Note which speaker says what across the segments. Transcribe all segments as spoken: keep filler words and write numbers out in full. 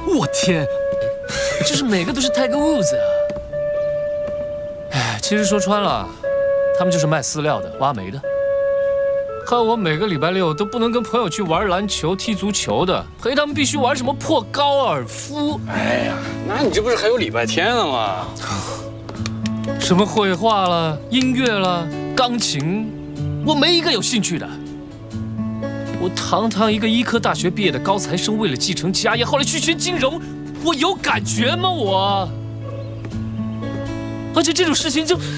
Speaker 1: 我天，就是每个都是 Tiger Woods 啊！哎，其实说穿了，他们就是卖饲料的、挖煤的。害我每个礼拜六都不能跟朋友去玩篮球、踢足球的，陪他们必须玩什么破高尔夫。
Speaker 2: 哎呀，那你这不是还有礼拜天了吗？
Speaker 1: 什么绘画了、音乐了、钢琴，我没一个有兴趣的。我堂堂一个医科大学毕业的高材生，为了继承家业，后来去学金融，我有感觉吗？我，而且这种事情就，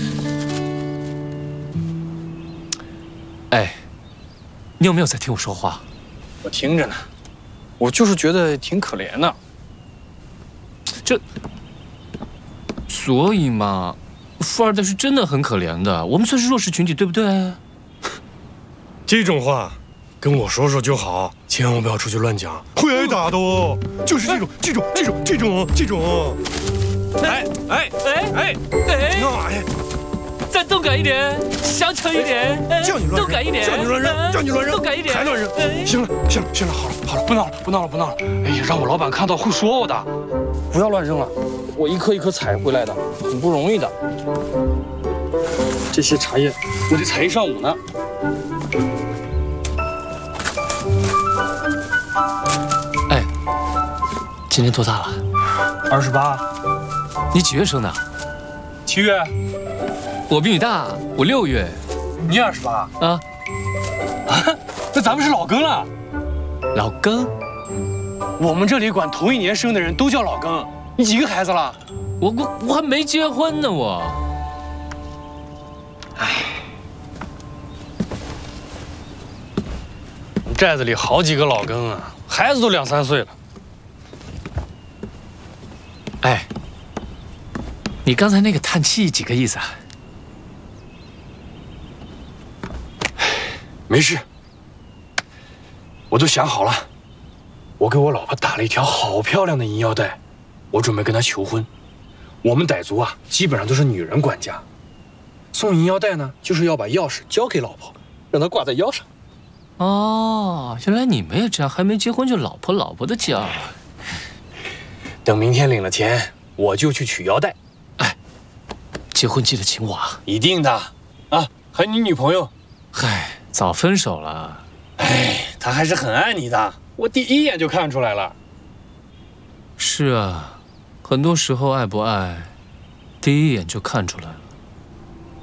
Speaker 1: 哎，你有没有在听我说话？
Speaker 2: 我听着呢，我就是觉得挺可怜的。
Speaker 1: 这，所以嘛，富二代是真的很可怜的，我们算是弱势群体，对不对？
Speaker 3: 这种话跟我说说就好，千万不要出去乱讲，会挨打的哦。就是这种、这种、这种、这种、这种。
Speaker 1: 哎哎哎哎哎！
Speaker 3: 哎，
Speaker 1: 再动感一点，响亮一点，
Speaker 3: 叫你乱
Speaker 1: 动感一点，
Speaker 3: 叫你乱扔，叫你乱扔，
Speaker 1: 动感一点，
Speaker 3: 还乱扔。行了，行了，行了，好了，好了，
Speaker 2: 不闹了，不闹了，不闹了。哎呀，让我老板看到会说我的，不要乱扔了。我一颗一颗采回来的，很不容易的。这些茶叶我得采一上午呢。
Speaker 1: 哎，今年多大了？
Speaker 2: 二十八。
Speaker 1: 你几月生的？
Speaker 2: 七月。
Speaker 1: 我比你大，我六月。
Speaker 2: 你二十八
Speaker 1: 啊？
Speaker 2: 啊？那咱们是老庚了。
Speaker 1: 老庚？
Speaker 2: 我们这里管同一年生的人都叫老庚。你几个孩子了？
Speaker 1: 我我我还没结婚呢，我。
Speaker 2: 唉，寨子里好几个老庚啊，孩子都两三岁了。
Speaker 1: 哎，你刚才那个叹气几个意思啊？
Speaker 2: 没事，我都想好了，我给我老婆打了一条好漂亮的银腰带，我准备跟她求婚。我们傣族啊，基本上都是女人管家，送银腰带呢，就是要把钥匙交给老婆，让她挂在腰上。
Speaker 1: 哦，原来你们也这样，还没结婚就老婆老婆的叫。
Speaker 2: 等明天领了钱，我就去取腰带。
Speaker 1: 哎，结婚记得请我啊！
Speaker 2: 一定的啊，还有你女朋友。
Speaker 1: 嗨，早分手了。
Speaker 2: 哎，她还是很爱你的，我第一眼就看出来了。
Speaker 1: 是啊，很多时候爱不爱，第一眼就看出来了。